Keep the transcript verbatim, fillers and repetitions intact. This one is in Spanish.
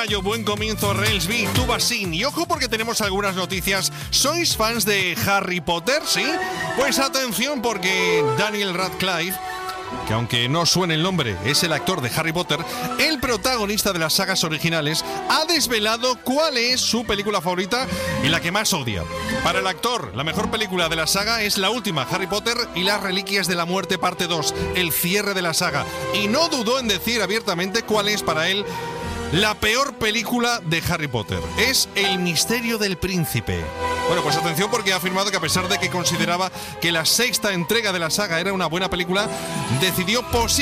Buen comienzo, Relsby, Tubasín. Y ojo porque tenemos algunas noticias. ¿Sois fans de Harry Potter? ¿Sí? Pues atención porque Daniel Radcliffe, que aunque no suene el nombre, es el actor de Harry Potter, el protagonista de las sagas originales, ha desvelado cuál es su película favorita y la que más odia. Para el actor, la mejor película de la saga es la última, Harry Potter y las Reliquias de la Muerte parte dos, el cierre de la saga. Y no dudó en decir abiertamente cuál es para él la peor película de Harry Potter. Es El misterio del príncipe. Bueno, pues atención porque ha afirmado que a pesar de que consideraba que la sexta entrega de la saga era una buena película, decidió posiblemente